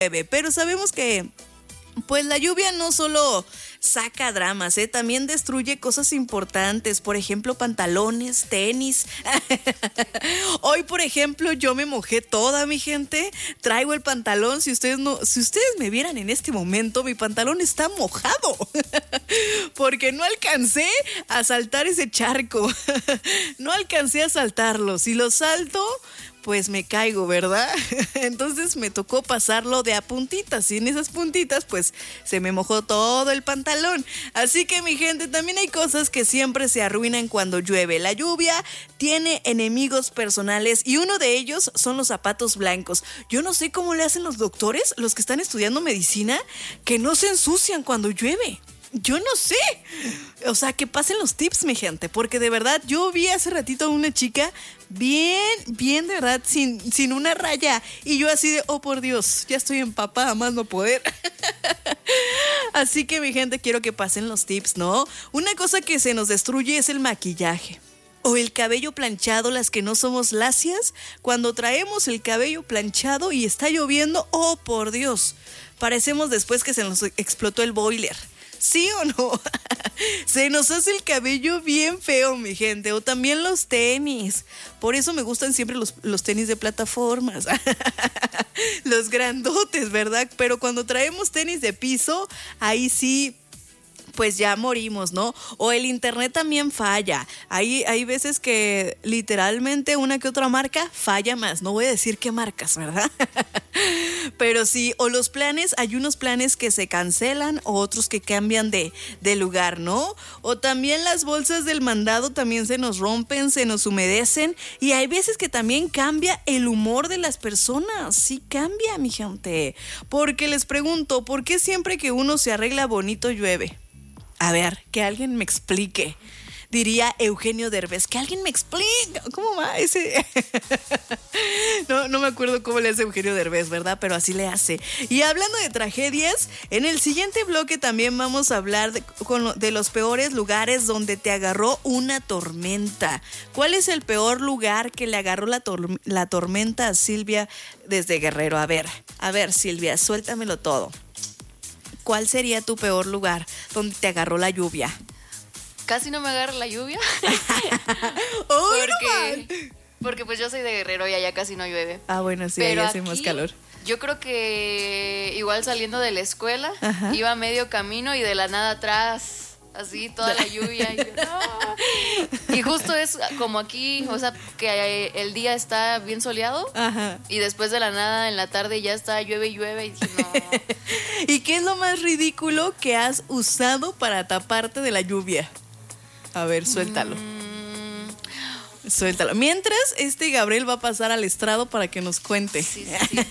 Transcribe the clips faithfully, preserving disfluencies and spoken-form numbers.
llueve, pero sabemos que pues la lluvia no solo saca dramas, ¿eh? También destruye cosas importantes, por ejemplo, pantalones, tenis. Hoy, por ejemplo, yo me mojé toda, mi gente. Traigo el pantalón, si ustedes no, si ustedes me vieran en este momento, mi pantalón está mojado. Porque no alcancé a saltar ese charco. No alcancé a saltarlo. Si lo salto, pues me caigo, ¿verdad? Entonces me tocó pasarlo de a puntitas y en esas puntitas pues se me mojó todo el pantalón. Así que mi gente, también hay cosas que siempre se arruinan cuando llueve. La lluvia tiene enemigos personales y uno de ellos son los zapatos blancos. Yo no sé cómo le hacen los doctores, los que están estudiando medicina, que no se ensucian cuando llueve. Yo no sé. O sea, que pasen los tips, mi gente, porque de verdad yo vi hace ratito a una chica bien, bien de verdad, sin, sin una raya. Y yo así de, oh por Dios, ya estoy empapada, más no poder. Así que mi gente, quiero que pasen los tips, ¿no? Una cosa que se nos destruye es el maquillaje. O el cabello planchado, las que no somos lacias. Cuando traemos el cabello planchado y está lloviendo, oh por Dios, parecemos después que se nos explotó el boiler. ¿Sí o no? Se nos hace el cabello bien feo, mi gente. O también los tenis. Por eso me gustan siempre los, los tenis de plataformas. Los grandotes, ¿verdad? Pero cuando traemos tenis de piso, ahí sí, pues ya morimos, ¿no? O el internet también falla. Hay, hay veces que literalmente una que otra marca falla más. No voy a decir qué marcas, ¿verdad? Pero sí, o los planes, hay unos planes que se cancelan o otros que cambian de, de lugar, ¿no? O también las bolsas del mandado también se nos rompen, se nos humedecen y hay veces que también cambia el humor de las personas. Sí cambia, mi gente. Porque les pregunto, ¿por qué siempre que uno se arregla bonito llueve? A ver, que alguien me explique. Diría Eugenio Derbez, que alguien me explique. ¿Cómo va ese? No, no me acuerdo cómo le hace Eugenio Derbez, ¿verdad? Pero así le hace. Y hablando de tragedias, en el siguiente bloque también vamos a hablar de, con, de los peores lugares donde te agarró una tormenta. ¿Cuál es el peor lugar que le agarró la, tor- la tormenta a Silvia desde Guerrero? A ver, a ver, Silvia, suéltamelo todo. ¿Cuál sería tu peor lugar donde te agarró la lluvia? Casi no me agarra la lluvia. porque, porque pues yo soy de Guerrero y allá casi no llueve. Ah, bueno, sí, pero ahí hace más calor. Yo creo que igual saliendo de la escuela, ajá, iba a medio camino y de la nada atrás, así toda la lluvia. Y, yo, no. Y justo es como aquí, o sea, que el día está bien soleado, ajá, y después de la nada en la tarde ya está llueve y llueve y dije, no. ¿Y qué es lo más ridículo que has usado para taparte de la lluvia? A ver, suéltalo. Mm. Suéltalo. Mientras, este Gabriel va a pasar al estrado para que nos cuente. Sí, sí, sí.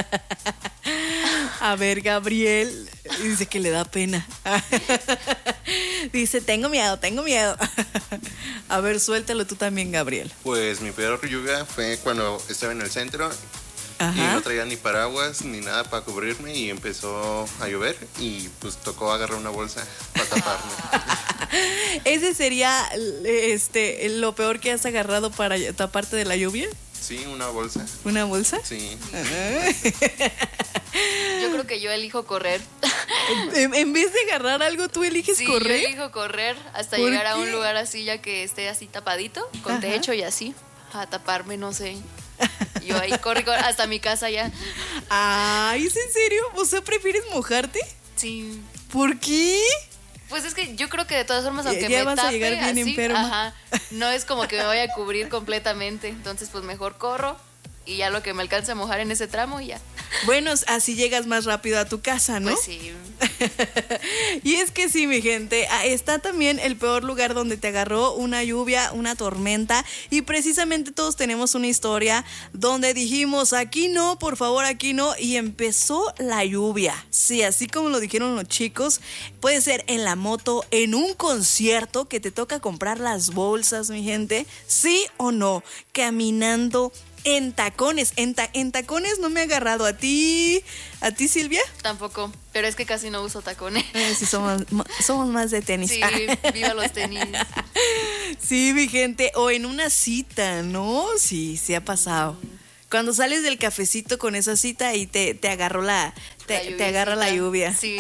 A ver, Gabriel. Dice que le da pena. Dice, tengo miedo, tengo miedo. A ver, suéltalo tú también, Gabriel. Pues mi peor lluvia fue cuando estaba en el centro. Ajá. Y no traía ni paraguas ni nada para cubrirme y empezó a llover y pues tocó agarrar una bolsa para taparme. ¿Ese sería este lo peor que has agarrado para taparte de la lluvia? Sí, una bolsa. ¿Una bolsa? Sí. Yo creo que yo elijo correr. En, en vez de agarrar algo, ¿tú eliges sí, correr? Sí, yo elijo correr hasta llegar a un lugar así ya que esté así tapadito, con ajá, techo y así, a taparme, no sé. Yo ahí corrí, corrí hasta mi casa ya. Ay, ¿es en serio? ¿O sea, prefieres mojarte? Sí. ¿Por qué? Pues es que yo creo que de todas formas, aunque ya me vas tape a llegar bien así, enferma. Ajá, no es como que me vaya a cubrir completamente. Entonces, pues mejor corro y ya lo que me alcance a mojar en ese tramo y ya. Bueno, así llegas más rápido a tu casa, ¿no? Pues sí. Y es que sí, mi gente, está también el peor lugar donde te agarró una lluvia, una tormenta, y precisamente todos tenemos una historia donde dijimos, aquí no, por favor, aquí no, y empezó la lluvia. Sí, así como lo dijeron los chicos, puede ser en la moto, en un concierto que te toca comprar las bolsas, mi gente, sí o no, caminando en tacones, en, ta- en tacones no me ha agarrado. ¿A ti? ¿A ti, Silvia? Tampoco, pero es que casi no uso tacones. Eh, sí, somos, somos más de tenis. Sí, viva los tenis. Sí, mi gente, o en una cita, ¿no? Sí, sí ha pasado. Cuando sales del cafecito con esa cita y te, te agarró la... Te, te agarra la lluvia. Sí.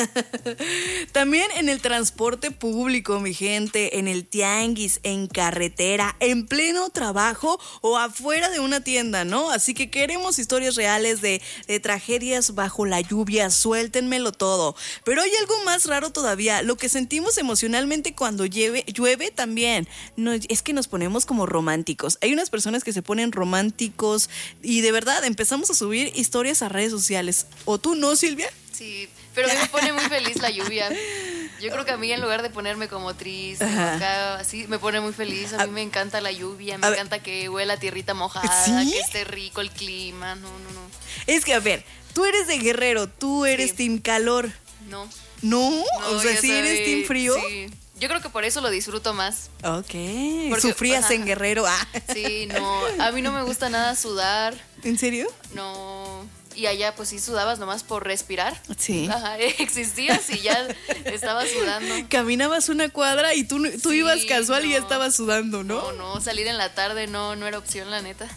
También en el transporte público, mi gente, en el tianguis, en carretera, en pleno trabajo o afuera de una tienda, ¿no? Así que queremos historias reales de, de tragedias bajo la lluvia, suéltenmelo todo. Pero hay algo más raro todavía, lo que sentimos emocionalmente cuando llueve, llueve también. No, es que nos ponemos como románticos. Hay unas personas que se ponen románticos y de verdad empezamos a subir historias a redes sociales. ¿O tú no, Silvia? Sí, pero a mí me pone muy feliz la lluvia. Yo creo que a mí, en lugar de ponerme como triste, acá, así, me pone muy feliz. A mí me encanta la lluvia, me encanta que huela tierrita mojada, ¿sí? Que esté rico el clima. No, no, no. Es que, a ver, tú eres de Guerrero, tú eres sí. team calor. No. ¿No? no o sea, ¿sí eres team frío? Sí. Yo creo que por eso lo disfruto más. Ok. Porque, sufrías ajá. en Guerrero. Ah. Sí, no. A mí no me gusta nada sudar. ¿En serio? No. Y allá pues sí sudabas nomás por respirar. Sí. Ajá, existías y ya estabas sudando. Caminabas una cuadra y tú, tú sí, ibas casual no, y ya estabas sudando, ¿no? No, no, salir en la tarde no, no era opción, la neta.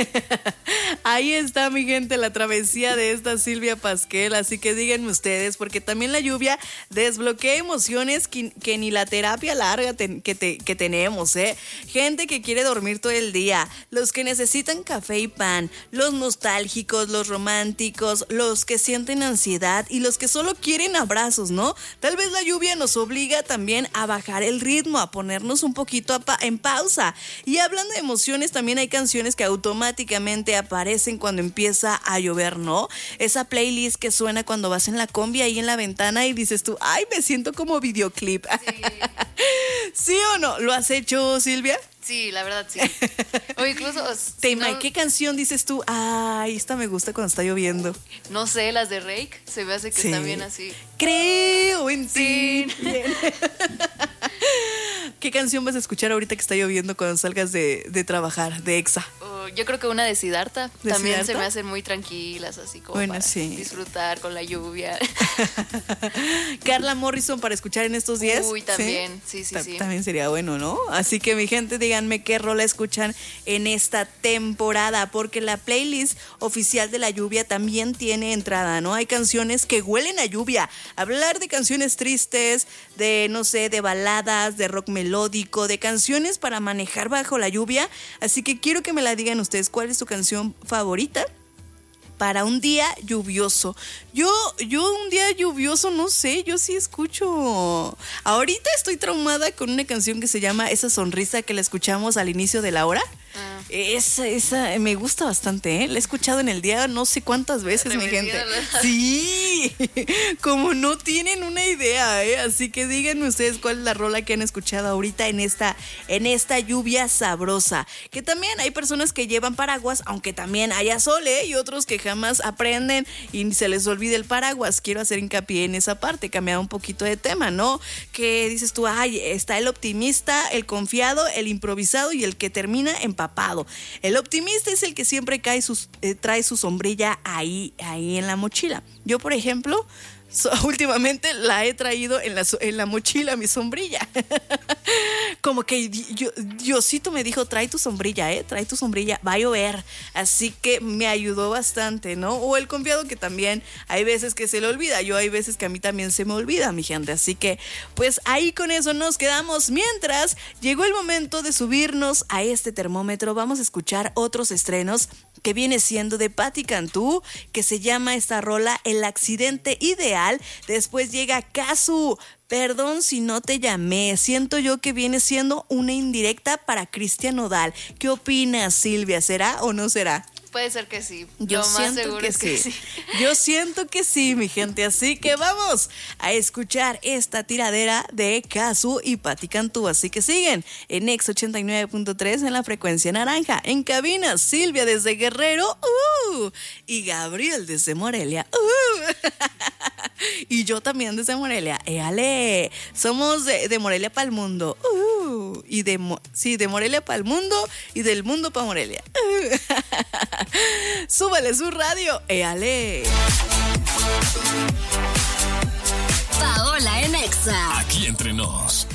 Ahí está, mi gente, la travesía de esta Silvia Pasquel, así que díganme ustedes, porque también la lluvia desbloquea emociones que, que ni la terapia larga te, que, te, que tenemos, ¿eh? Gente que quiere dormir todo el día, los que necesitan café y pan, los nostálgicos, los románticos, los que sienten ansiedad y los que solo quieren abrazos, ¿no? Tal vez la lluvia nos obliga también a bajar el ritmo, a ponernos un poquito a pa- en pausa. Y hablando de emociones, también hay canciones que automáticamente aparecen cuando empieza a llover, ¿no? Esa playlist que suena cuando vas en la combi ahí en la ventana y dices tú, ay, me siento como videoclip. Sí. ¿Sí o no? ¿Lo has hecho, Silvia? Sí, la verdad sí. O incluso... Tema, no, ¿qué canción dices tú? Ay, esta me gusta cuando está lloviendo. No sé, las de Rake, se me hace que sí. Están bien así. Creo en ti. Sí. ¿Qué canción vas a escuchar ahorita que está lloviendo cuando salgas de, de trabajar, de Exa? Oh, yo creo que una de Siddhartha. ¿De También Siddhartha? Se me hacen muy tranquilas, así como bueno, para sí. disfrutar con la lluvia. Carla Morrison para escuchar en estos días. Uy, también, sí, sí, sí. sí. También sería bueno, ¿no? Así que, mi gente, díganme qué rola escuchan en esta temporada, porque la playlist oficial de la lluvia también tiene entrada, ¿no? Hay canciones que huelen a lluvia. Hablar de canciones tristes, de, no sé, de baladas, de rock melódico, de canciones para manejar bajo la lluvia. Así que quiero que me la digan ustedes, ¿cuál es su canción favorita para un día lluvioso? Yo, yo un día lluvioso, no sé, yo sí escucho. Ahorita estoy traumada con una canción que se llama Esa Sonrisa, que la escuchamos al inicio de la hora. Ah. Esa, esa me gusta bastante, ¿eh? La he escuchado en el día no sé cuántas veces, mi gente. Sí, como no tienen una idea, ¿eh? Así que díganme ustedes cuál es la rola que han escuchado ahorita en esta, en esta lluvia sabrosa. Que también hay personas que llevan paraguas, aunque también haya sol, ¿eh? Y otros que jamás aprenden y se les olvida el paraguas. Quiero hacer hincapié en esa parte, cambiar un poquito de tema, ¿no? Que dices tú, ay, está el optimista, el confiado, el improvisado y el que termina empapado. El optimista es el que siempre cae sus, eh, trae su sombrilla ahí, ahí en la mochila. Yo, por ejemplo, so, últimamente la he traído en la, en la mochila, mi sombrilla. Como que yo, Diosito me dijo, trae tu sombrilla, ¿eh? Trae tu sombrilla, va a llover. Así que me ayudó bastante, ¿no? O el confiado, que también hay veces que se le olvida. Yo hay veces que a mí también se me olvida, mi gente. Así que, pues ahí con eso nos quedamos. Mientras llegó el momento de subirnos a este termómetro, vamos a escuchar otros estrenos que viene siendo de Patti Cantú, que se llama esta rola El Accidente Ideal. Después llega Kazu, Perdón si no te llamé. Siento yo que viene siendo una indirecta para Cristian Nodal. ¿Qué opinas, Silvia? ¿Será o no será? Puede ser que sí. Yo Lo siento más seguro que, es sí. que sí. Yo siento que sí, mi gente. Así que vamos a escuchar esta tiradera de Kazu y Patti Cantú. Así que siguen en Exa ochenta y nueve punto tres en la frecuencia naranja. En cabina, Silvia desde Guerrero uh, y Gabriel desde Morelia. Uh. Y yo también desde Morelia. ¡Éale! Somos de, de Morelia para el mundo. Uh. Y de, sí, de Morelia para el mundo y del mundo para Morelia. Uh. Súbale su radio. ¡Éale! Paola en Exa. Aquí entre nos.